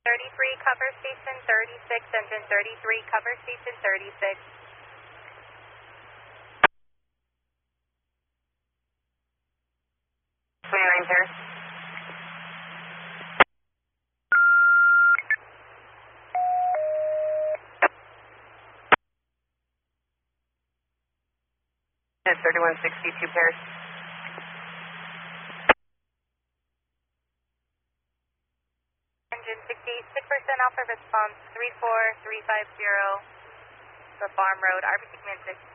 33, cover station 36, engine 33, cover station 36. Nine there. At 3162 pairs. Engine 68% alpha response 34350 for Farm Road, RBC Command 6.